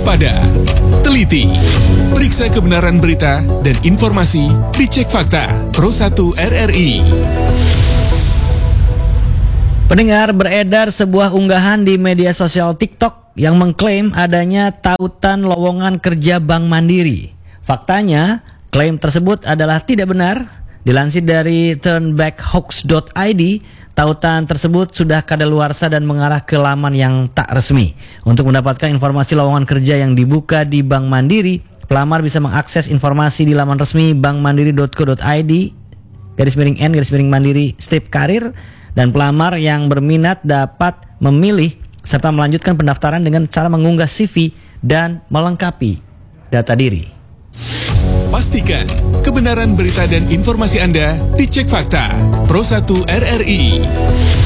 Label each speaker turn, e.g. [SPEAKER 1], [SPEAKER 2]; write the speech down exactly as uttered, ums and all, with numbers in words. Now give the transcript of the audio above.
[SPEAKER 1] waspada, teliti, periksa kebenaran berita dan informasi, dicek fakta. Pro satu R R I.
[SPEAKER 2] Pendengar, beredar sebuah unggahan di media sosial TikTok yang mengklaim adanya tautan lowongan kerja Bank Mandiri. Faktanya, klaim tersebut adalah tidak benar. Dilansir dari turnbackhoax dot I D, tautan tersebut sudah kadaluarsa dan mengarah ke laman yang tak resmi. Untuk mendapatkan informasi lowongan kerja yang dibuka di Bank Mandiri, pelamar bisa mengakses informasi di laman resmi bank mandiri dot co dot I D garis miring N garis miring mandiri strip karir, dan pelamar yang berminat dapat memilih serta melanjutkan pendaftaran dengan cara mengunggah C V dan melengkapi data diri.
[SPEAKER 1] Pastikan kebenaran berita dan informasi Anda dicek fakta. Pro satu R R I.